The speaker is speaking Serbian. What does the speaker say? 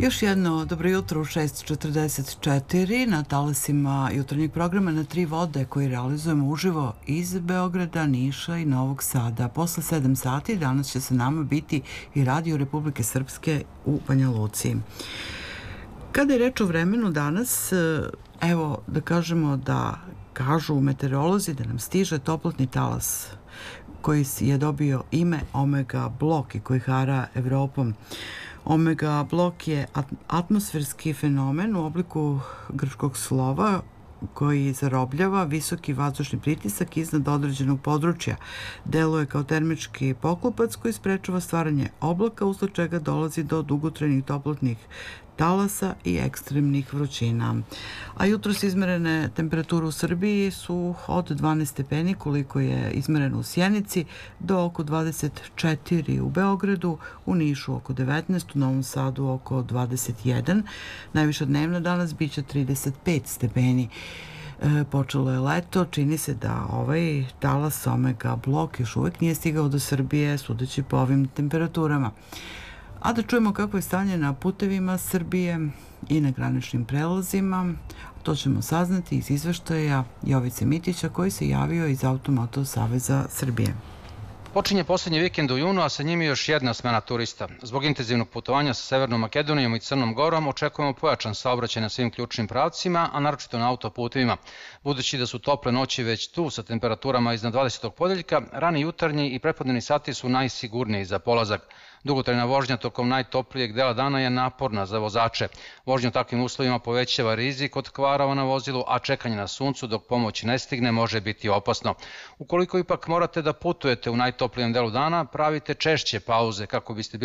Još jedno dobro jutro u 6:44 na talasima jutarnjeg programa Na tri vode koji realizujemo uživo iz Beograda, Niša i Novog Sada. Posle 7 sati danas će sa nama biti i Radio Republike Srpske u Banja Luci. Kada je reč o vremenu danas, evo da kažemo da kažu meteorolozi da nam stiže toplotni talas koji je dobio ime Omega blok i koji hara Evropom. Omega blok je atmosferski fenomen u obliku grčkog slova koji zarobljava visoki vazdušni pritisak iznad određenog područja. Deluje kao termički poklopac koji sprečava stvaranje oblaka, usled čega dolazi do dugotrajnih toplotnih talasa i ekstremnih vrućina. A jutros izmerene temperature u Srbiji su od 12 stepeni koliko je izmereno u Sjenici do oko 24 u Beogradu, u Nišu oko 19, u Novom Sadu oko 21. Najviša dnevna danas biće 35 stepeni. Počelo je leto, čini se da ovaj talas Omega blok još uvek nije stigao do Srbije, sudeći po ovim temperaturama. A da čujemo kako je stanje na putevima Srbije i na graničnim prelazima, to ćemo saznati iz izveštaja Jovice Mitića koji se javio iz Automoto Saveza Srbije. Počinje poslednji vikend u junu, a sa njim je još jedna smena turista. Zbog intenzivnog putovanja sa Severnom Makedonijom i Crnom Gorom očekujemo pojačan saobraćaj na svim ključnim pravcima, a naročito na autoputevima. Budući da su tople noći već tu sa temperaturama iznad 20. podeljka, rani jutarnji i prepodnevni sati su najsigurniji za polazak. Dugotrajna vožnja tokom najtoplijeg dela dana je naporna za vozače. Vožnja u takvim uslovima povećava rizik od kvarova na vozilu, a čekanje na suncu dok pomoć ne stigne može biti opasno. Ukoliko ipak morate da putujete u najtoplijem delu dana, pravite češće pauze kako biste bili